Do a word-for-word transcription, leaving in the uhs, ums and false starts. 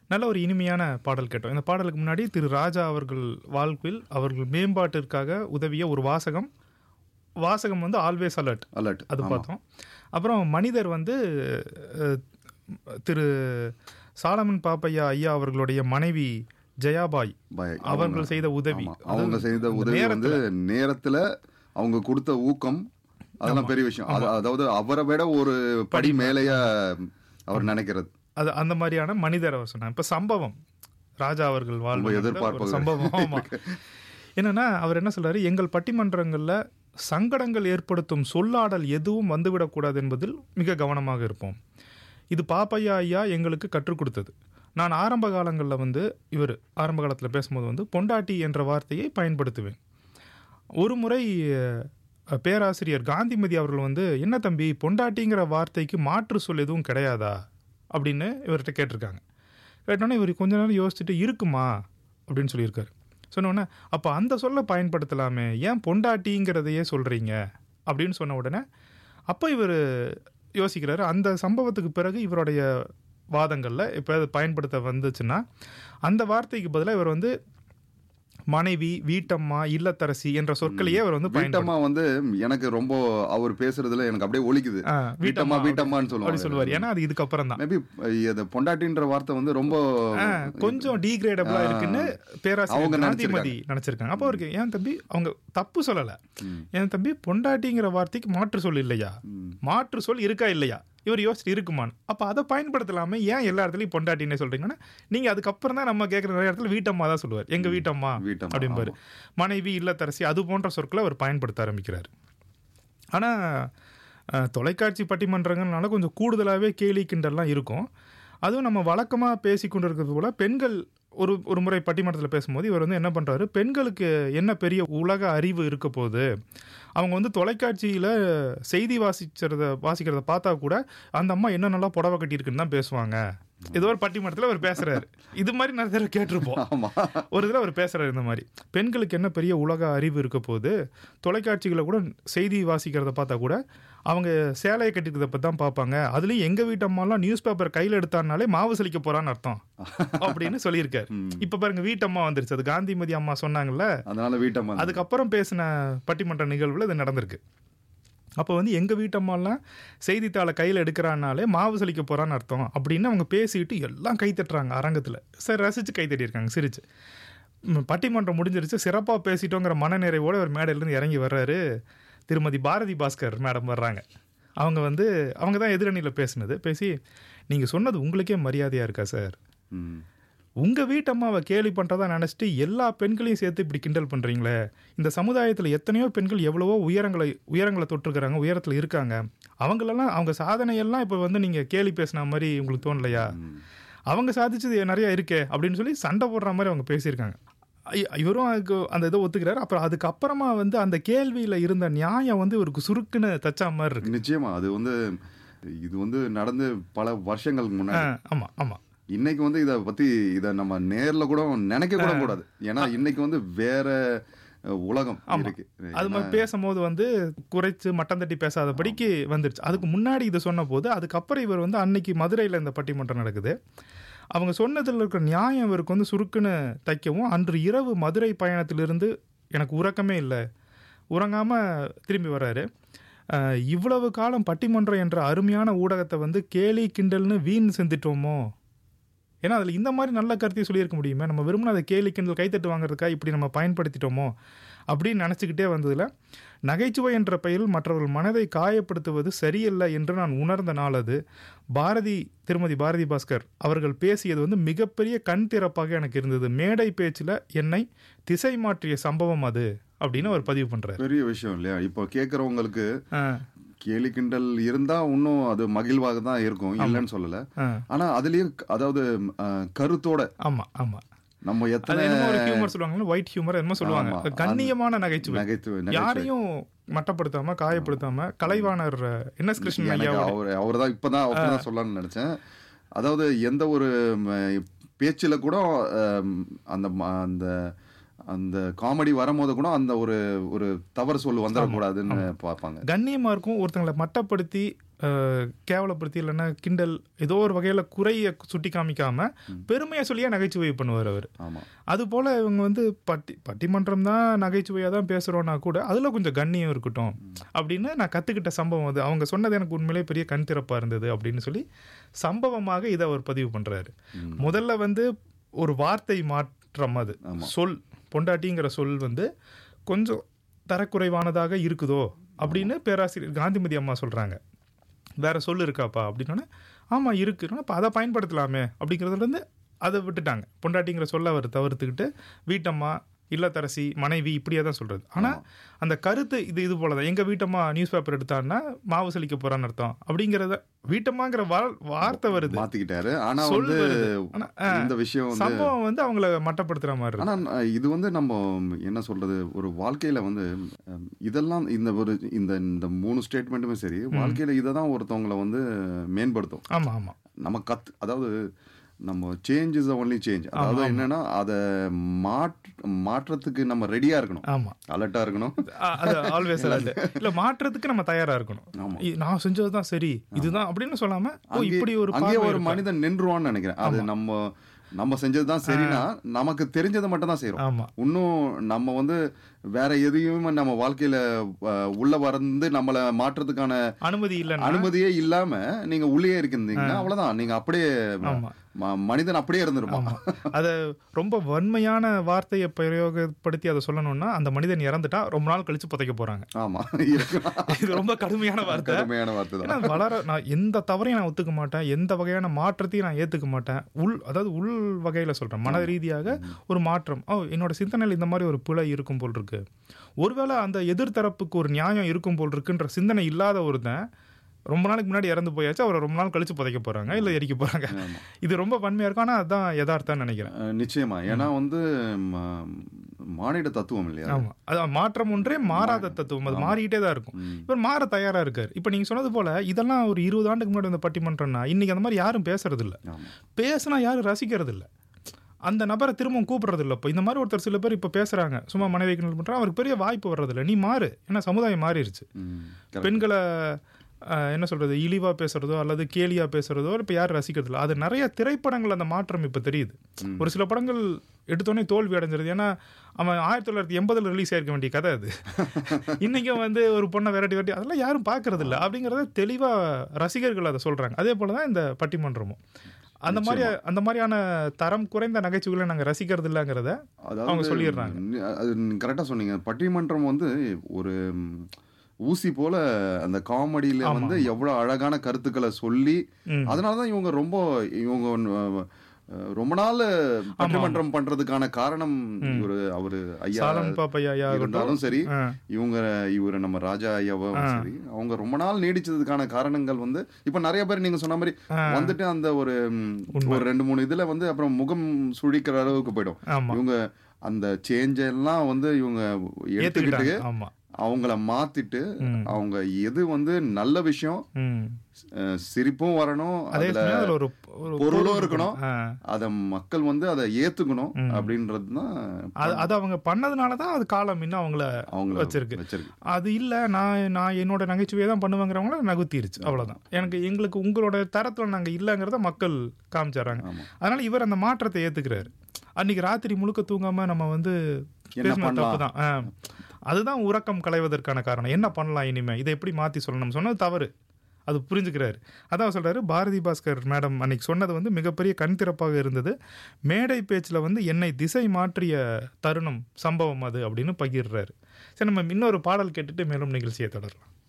நல்ல ஒரு இனிமையான பாடல் கேட்டோம். இந்த பாடலுக்கு முன்னாடி திரு ராஜா அவர்கள் வாழ்வில் அவர்கள் மேம்பாட்டிற்காக உதவிய ஒரு வாசகம் வாசகம் வந்து ஆல்வேஸ் அலர்ட் அலர்ட் அது பார்த்தோம். அப்புறம் மனிதர் வந்து திரு சாலமன் பாப்பையா ஐயா அவர்களுடைய மனைவி ஜெயாபாய் அவர்கள் செய்த உதவி, அவங்க செய்த உதவி வந்து நேரத்தில் அவங்க கொடுத்த ஊக்கம், அதெல்லாம் பெரிய விஷயம். அதாவது அவரை விட ஒரு படி மேலேயா அவர் நினைக்கிறது அது அந்த மாதிரியான மனிதர் அவர் சொன்னார். இப்போ சம்பவம் ராஜா அவர்கள் வாழ்வு எதிர்பார்ப்பு சம்பவம் என்னன்னா, அவர் என்ன சொல்றாரு, எங்கள் பட்டிமன்றங்களில் சங்கடங்கள் ஏற்படுத்தும் சொல்லாடல் எதுவும் வந்துவிடக்கூடாது என்பதில் மிக கவனமாக இருப்போம். இது பாப்பையா ஐயா எங்களுக்கு கற்றுக் கொடுத்தது. நான் ஆரம்ப காலங்களில் வந்து இவர் ஆரம்ப காலத்தில் பேசும்போது வந்து பொண்டாட்டி என்ற வார்த்தையை பயன்படுத்துவேன். ஒரு முறை பேராசிரியர் காந்திமதி அவர்கள் வந்து, என்ன தம்பி பொண்டாட்டிங்கிற வார்த்தைக்கு மாற்று சொல் எதுவும் கிடையாதா அப்படின்னு இவர்கிட்ட கேட்டிருக்காங்க. கேட்டோன்னே இவர் கொஞ்ச நேரம் யோசிச்சுட்டு இருக்குமா அப்படின்னு சொல்லியிருக்காரு. சொன்னோடனே அப்போ அந்த சொல்ல பயன்படுத்தலாமே, ஏன் பொண்டாட்டிங்கிறதையே சொல்கிறீங்க அப்படின்னு சொன்ன உடனே அப்போ இவர் யோசிக்கிறாரு. அந்த சம்பவத்துக்கு பிறகு இவருடைய வாதங்களில் இப்போ அது பயன்படுத்த வந்துச்சுன்னா அந்த வார்த்தைக்கு பதிலாக இவர் வந்து மனைவி, வீட்டம்மா, இல்லத்தரசி என்ற சொற்களையே அவர் வந்து வீட்டம்மா வந்து எனக்கு ரொம்ப அவர் பேசுறதுல எனக்கு அப்படியே ஒலிக்குது. வீட்டம்மா வீட்டம்மான்னு சொல்லுவாங்க சொல்லுவார். ஏன்னா அது இதுக்கப்புறம் தான் மேபி பொண்டாட்டின்ற வார்த்தை வந்து ரொம்ப கொஞ்சம் டீக்ரேடபிளா இருக்குன்னு பேராசிரியர் காந்திமதி நினைச்சிருக்காங்க. அப்போ அவருக்கு ஏன் தம்பி அவங்க தப்பு சொல்லலை, ஏன் தம்பி பொண்டாட்டிங்கிற வார்த்தைக்கு மாற்று சொல் இல்லையா, மாற்று சொல் இருக்கா இல்லையா இவர் யோசிச்சு இருக்குமான்னு. அப்போ அதை பயன்படுத்தலாமே, ஏன் எல்லா இடத்துலையும் பொண்டாட்டின்னு சொல்றீங்கன்னா, நீங்கள் அதுக்கப்புறம் தான் நம்ம கேட்குற நிறைய இடத்துல வீட்டம்மா தான் சொல்லுவார். எங்கள் வீட்டம்மா அப்படிம்பாரு. மனைவி, இல்லத்தரசி அது போன்ற சொற்களை அவர் பயன்படுத்த ஆரம்பிக்கிறார். ஆனால் தொலைக்காட்சி பட்டிமன்றங்கள்னால கொஞ்சம் கூடுதலாகவே கேலி கிண்டல்லாம் இருக்கும். அதுவும் நம்ம வழக்கமாக பேசி கொண்டு இருக்கிறது போல் பெண்கள் ஒரு ஒரு முறை பட்டிமன்றத்தில் பேசும்போது இவர் வந்து என்ன பண்ணுறாரு, பெண்களுக்கு என்ன பெரிய உலக அறிவு இருக்க போகுது, அவங்க வந்து தொலைக்காட்சியில் செய்தி வாசிக்கிறத வாசிக்கிறத பார்த்தா கூட அந்த அம்மா என்ன நல்லா புடவை கட்டியிருக்குன்னு தான் பேசுவாங்க. ஏதோ ஒரு பட்டிமன்றத்தில் அவர் பேசுகிறாரு. இது மாதிரி நிறைய தடவை கேட்டிருப்போம். ஒரு இதில் அவர் பேசுகிறார் இந்த மாதிரி, பெண்களுக்கு என்ன பெரிய உலக அறிவு இருக்க போகுது, தொலைக்காட்சிகளை கூட செய்தி வாசிக்கிறத பார்த்தா கூட அவங்க சேலையை கட்டிக்கிறத பற்றி தான் பார்ப்பாங்க, அதுலேயும் எங்கள் வீட்டம்மாலாம் நியூஸ் பேப்பர் கையில் எடுத்தானாலே மாவு சலிக்க போகிறான்னு அர்த்தம் அப்படின்னு சொல்லியிருக்காரு. இப்போ பாருங்க வீட்டம்மா வந்துருச்சு, அது காந்திமதி அம்மா சொன்னாங்கல்ல, அதனால வீட்டம்மா. அதுக்கப்புறம் பேசின பட்டிமன்ற நிகழ்வில் இது நடந்திருக்கு. அப்போ வந்து எங்கள் வீட்டம்மாலாம் செய்தித்தாளை கையில் எடுக்கிறான்னாலே மாவு சலிக்க போகிறான்னு அர்த்தம் அப்படின்னு அவங்க பேசிட்டு எல்லாம் கை தட்டுறாங்க அரங்கத்தில். சரி, ரசித்து கை தட்டியிருக்காங்க சிரிச்சு. பட்டிமன்றம் முடிஞ்சிருச்சு, சிறப்பாக பேசிட்டோங்கிற மனநிறைவோடு ஒரு மேடையிலேருந்து இறங்கி வர்றாரு. திருமதி பாரதி பாஸ்கர் மேடம் வர்றாங்க. அவங்க வந்து அவங்க தான் எதிரணியில் பேசினது. பேசி, நீங்கள் சொன்னது உங்களுக்கே மரியாதையாக இருக்கா சார், உங்கள் வீட்டம்மாவை கேலி பண்ணுறதா நினச்சிட்டு எல்லா பெண்களையும் சேர்த்து இப்படி கிண்டல் பண்ணுறீங்களே, இந்த சமுதாயத்தில் எத்தனையோ பெண்கள் எவ்வளவோ உயரங்களை உயரங்களை தொட்டிருக்கிறாங்க, உயரத்தில் இருக்காங்க, அவங்களெல்லாம் அவங்க சாதனையெல்லாம் இப்போ வந்து நீங்கள் கேலி பேசின மாதிரி உங்களுக்கு தோணலையா, அவங்க சாதிச்சது நிறையா இருக்கே அப்படின்னு சொல்லி சண்டை போடுற மாதிரி அவங்க பேசியிருக்காங்க. இவரும் அதுக்கு அந்த இதை ஒத்துக்கிறாரு. அப்புறம் அதுக்கப்புறமா வந்து அந்த கேள்வியில் இருந்த நியாயம் வந்து இவருக்கு சுருக்குன்னு தச்சா மாதிரி இருக்கு. நிச்சயமா அது வந்து இது வந்து நடந்து பல வருஷங்களுக்கு முன்னாடி. ஆமாம் ஆமாம். இன்னைக்கு வந்து இதை பற்றி இதை நம்ம நேரில் கூட நினைக்க கூட கூடாது. ஏன்னா இன்னைக்கு வந்து வேற உலகம் இருக்கு. அது மாதிரி பேசும்போது வந்து குறைச்சு மட்டம் தட்டி பேசாதபடிக்கு வந்துருச்சு. அதுக்கு முன்னாடி இதை சொன்ன போது அதுக்கப்புறம் இவர் வந்து அன்னைக்கு மதுரையில் இந்த பட்டிமன்றம் நடக்குது. அவங்க சொன்னதில் இருக்கிற நியாயம் இவருக்கு வந்து சுருக்குன்னு தைக்கவும், அன்று இரவு மதுரை பயணத்திலிருந்து எனக்கு உறக்கமே இல்லை, உறங்காமல் திரும்பி வர்றாரு. இவ்வளவு காலம் பட்டிமன்றம் என்ற அருமையான ஊடகத்தை வந்து கேலி கிண்டல்னு வீண் செஞ்சிட்டோமோ, ஏன்னா அதில் இந்த மாதிரி நல்ல கருத்தையும் சொல்லியிருக்க முடியுமே, நம்ம விரும்பின அதை கேலி கிண்டல் கைத்தட்டு வாங்குறதுக்காக இப்படி நம்ம பயன்படுத்திட்டோமோ அப்படின்னு நினச்சிக்கிட்டே வந்ததில், நகைச்சுவை என்ற பெயரில் மற்றவர்கள் மனதை காயப்படுத்துவது சரியல்ல என்று நான் உணர்ந்த நாள் அது. பாரதி திருமதி பாரதி பாஸ்கர் அவர்கள் பேசியது வந்து மிகப்பெரிய கண் திறப்பாக எனக்கு இருந்தது. மேடை பேச்சில் என்னை திசை மாற்றிய சம்பவம் அது அப்படின்னு அவர் பதிவு பண்ணுறாரு. பெரிய விஷயம் இல்லையா? இப்போ கேட்குறவங்களுக்கு கேலி கிண்டல் இருந்தா இன்னும் அது மகிழ்வாக தான் இருக்கும், இல்லைன்னு சொல்லல. ஆனா அதுலயும் அதாவது கருத்தோட, ஆமா ஆமா, நம்ம எத்தனை ஹியூமர் சொல்லுவாங்க, ஒயிட் ஹியூமர் என்னமோ சொல்லுவாங்க, கண்ணியமான நகைச்சுவை, நகைச்சுவை யாரையும் மட்டப்படுத்தாம காயப்படுத்தாம. கலைவாணர் என் எஸ் கிருஷ்ணன் ஐயா அவர் அவர் தான் இப்பதான் அவர்தான் சொல்லலாம்னு நினைச்சேன். அதாவது எந்த ஒரு பேச்சில் கூட அந்த அந்த அந்த காமெடி வரும்போது கூட அந்த ஒரு ஒரு தவறு சொல்லு வந்துடக்கூடாதுன்னு பார்ப்பாங்க. கண்ணியமா இருக்கும். ஒருத்தங்களை மட்டப்படுத்தி கேவலப்படுத்தி இல்லைன்னா கிண்டல் ஏதோ ஒரு வகையில குறைய சுட்டி காமிக்காம பெருமையை சொல்லியே நகைச்சுவை பண்ணுவார் அவர். அது போல இவங்க வந்து பட்டி பட்டிமன்றம் தான் நகைச்சுவையா தான் பேசுறோம்னா கூட அதுல கொஞ்சம் கண்ணியம் இருக்கட்டும் அப்படின்னு நான் கத்துக்கிட்ட சம்பவம் அது. அவங்க சொன்னது எனக்கு உண்மையிலே பெரிய கண் திறப்பா இருந்தது அப்படின்னு சொல்லி சம்பவமாக இதை அவர் பதிவு பண்றாரு. முதல்ல வந்து ஒரு வார்த்தை மாற்றம், அது சொல் பொண்டாட்டிங்கிற சொல் வந்து கொஞ்சம் தரக்குறைவானதாக இருக்குதோ அப்படின்னு பேராசிரியர் காந்திமதி அம்மா சொல்றாங்க. வேற சொல் இருக்காப்பா அப்படின்னா, ஆமாம் இருக்குன்னா அப்போ அதை பயன்படுத்தலாமே அப்படிங்கிறதுலேருந்து அதை விட்டுட்டாங்க. பொண்டாட்டிங்கிற சொல்ல அவர் தவிர்த்துக்கிட்டு வீட்டம்மா, இல்லத்தரசி, மனைவி இப்படியே தான் சொல்கிறது. ஆனால் அந்த கருத்து இது இது போல தான். எங்கள் வீட்டம்மா நியூஸ் பேப்பர் எடுத்தான்னா மாவு சலிக்க போகிறான்னு அர்த்தம் அப்படிங்கிறத வீட்டம்மாங்கிற வார்த்தை வருது, மாற்றிக்கிட்டாரு. ஆனால் வந்து இந்த விஷயம் சம்பவம் வந்து அவங்கள மட்டப்படுத்துகிற மாதிரி. ஆனால் இது வந்து நம்ம என்ன சொல்கிறது, ஒரு வாழ்க்கையில் வந்து இதெல்லாம் இந்த ஒரு இந்த இந்த மூணு ஸ்டேட்மெண்ட்டுமே சரி, வாழ்க்கையில் இதை தான் ஒருத்தவங்களை வந்து மேம்படுத்தும். ஆமாம் ஆமாம் நம்ம கத் அதாவது நம்ம சேஞ்ச் இஸ் ஒன்லி சேஞ்ச். அதாவது என்னன்னா அதை மாற்றத்துக்கு நம்ம ரெடியா இருக்கணும். ஆமா, அலர்ட்டா இருக்கணும். அது ஆல்வேஸ் இல்ல, மாற்றத்துக்கு நம்ம தயாரா இருக்கணும். நான் செஞ்சதுதான் சரி இதுதான் அப்படின்னு சொல்லாம இப்படி ஒரு அங்கே ஒரு மனிதன் நின்றுவான்னு நினைக்கிறேன். அது நம்ம நம்ம செஞ்சதுதான் சரினா நமக்கு தெரிஞ்சதை மட்டும் தான் செய்யறோம். இன்னும் நம்ம வந்து வேற எதையும் நம்ம வாழ்க்கையில உள்ள வந்து நம்மள மாற்றத்துக்கான அனுமதி இல்ல அனுமதியே இல்லாம நீங்க உள்ளே இருக்கிருந்தீங்கன்னா அவ்வளவுதான், நீங்க அப்படியே மனிதன் அப்படியே இருந்திருப்பான். அத ரொம்ப வன்மையான வார்த்தையை பிரயோகப்படுத்தி அதை சொல்லணும்னா அந்த மனிதன் இறந்துட்டா ரொம்ப நாள் கழிச்சு புதைக்க போறாங்க. ஆமா, இது ரொம்ப கடுமையான வார்த்தை. கடுமையான வார்த்தை தான். வளர நான் எந்த தவறையும் நான் ஒத்துக்க மாட்டேன், எந்த வகையான மாற்றத்தையும் நான் ஏத்துக்க மாட்டேன். உள் அதாவது உள் வகையில சொல்றேன், மன ரீதியாக ஒரு மாற்றம். ஓ என்னோட சிந்தனையில் இந்த மாதிரி ஒரு பிழை இருக்கும் போல் இருக்கு, ஒருவேளை அந்த எதிர்த்தரப்புக்கு ஒரு நியாயம் இருக்கும் போல் இருக்குன்ற சிந்தனை இல்லாத ஒருத்தன் ரொம்ப நாளைக்கு முன்னாடி இறந்து போயாச்சு, அவரை ரொம்ப நாள் கழிச்சு புதைக்க போறாங்க இல்ல எரிக்க போறாங்க. இது ரொம்ப வன்மையா இருக்கும். ஆனா அதுதான் யதார்த்தம் நினைக்கிறேன். நிச்சயமா. ஏன்னா வந்து மானிட தத்துவம் இல்லையா? ஆமா, அதான் மாற்றம் ஒன்றே மாறாத தத்துவம். அது மாறிக்கிட்டே தான் இருக்கும். இவர் மாற தயாரா இருக்காரு. இப்ப நீங்க சொன்னது போல இதெல்லாம் ஒரு இருபது ஆண்டுக்கு முன்னாடி இந்த பட்டிமன்றம்னா இன்னைக்கு அந்த மாதிரி யாரும் பேசுறது இல்ல, பேசினா யாரும் ரசிக்கிறது இல்ல, அந்த நபரை திரும்பவும் கூப்பிடுறது இல்லை. இப்போ இந்த மாதிரி ஒருத்தர் சில பேர் இப்போ பேசுகிறாங்க, சும்மா மனைவி பண்ணுறாங்க, அவருக்கு பெரிய வாய்ப்பு வர்றதில்லை. நீ மாறு, ஏன்னா சமுதாயம் மாறிடுச்சு. பெண்களை என்ன சொல்கிறது, இழிவாக பேசுகிறதோ அல்லது கேலியாக பேசுகிறதோ இப்போ யாரும் ரசிக்கிறதில்ல. அது நிறைய திரைப்படங்கள் அந்த மாற்றம் இப்போ தெரியுது. ஒரு சில படங்கள் எடுத்தோடனே தோல்வி அடைஞ்சிருது. ஏன்னா அவன் ஆயிரத்தி தொள்ளாயிரத்தி எண்பதில் ரிலீஸ் ஆயிருக்க வேண்டிய கதை அது. இன்றைக்கும் வந்து ஒரு பொண்ணை விரட்டி விரட்டி அதெல்லாம் யாரும் பார்க்கறதில்ல அப்படிங்கிறத தெளிவாக ரசிகர்கள் அதை சொல்கிறாங்க. அதே போல் தான் இந்த பட்டிமன்றமும் அந்த மாதிரி அந்த மாதிரியான தரம் குறைந்த நகைச்சுவைகளை நாங்கள் ரசிக்கிறது இல்லைங்கிறத அவங்க சொல்லிடுறாங்க. அது கரெக்டாக சொன்னீங்க. பட்டிமன்றம் வந்து ஒரு ஊசி போல அந்த காமெடியில வந்து எவ்வளவு அழகான கருத்துக்களை சொல்லி, அதனாலதான் இவங்க ரொம்ப இவங்க ரொம்ப நாள் பட்டிமன்றம் பண்றதுக்கான காரணம் இவரு அவரு ஐயா இருந்தாலும் சரி, இவங்க இவரு நம்ம ராஜா ஐயாவும் சரி, அவங்க ரொம்ப நாள் நீடிச்சதுக்கான காரணங்கள் வந்து இப்ப நிறைய பேர் நீங்க சொன்ன மாதிரி வந்துட்டு அந்த ஒரு ஒரு ரெண்டு மூணு இதுல வந்து அப்புறம் முகம் சுழிக்கிற அளவுக்கு போயிடும். இவங்க அந்த சேஞ்ச் எல்லாம் வந்து இவங்க எடுத்துக்கிட்டு அவங்கள மாத்திட்டு அவங்க எது வந்து நல்ல விஷயம், சிரிப்பும் வரணும், ஒரு பொருளும் இருக்கணும், அத மக்கள் வந்து அதை ஏத்துக்கணும் அப்படின்றதுதான். அது அவங்க பண்ணதுனாலதான் அது காலம் இன்னும் அவங்கள அவங்க வச்சிருக்கு. அது இல்ல நான் நான் என்னோட நகைச்சுவையை தான் பண்ணுவாங்கிறவங்கள நகுத்திருச்சு, அவ்வளவுதான். எனக்கு எங்களுக்கு உங்களோட தரத்துல நாங்க இல்லைங்கிறத மக்கள் காமிச்சாராங்க. அதனால இவர் அந்த மாற்றத்தை ஏத்துக்கிறாரு. அன்னைக்கு ராத்திரி முழுக்க தூங்காம நம்ம வந்து தப்புதான், அதுதான் உறக்கம் களைவதற்கான காரணம். என்ன பண்ணலாம் இனிமே, இதை எப்படி மாற்றி சொல்லணும், சொன்னது தவறு, அது புரிஞ்சுக்கிறாரு. அதான் சொல்கிறாரு, பாரதி பாஸ்கர் மேடம் அன்னைக்கு சொன்னது வந்து மிகப்பெரிய கண் திறப்பாக இருந்தது. மேடை பேச்சில் வந்து என்னை திசை மாற்றிய தருணம் சம்பவம் அது அப்படின்னு பகிர்றாரு. சரி, நம்ம இன்னொரு பாடல் கேட்டுட்டு மேலும் நிகழ்ச்சியை தொடரலாம்.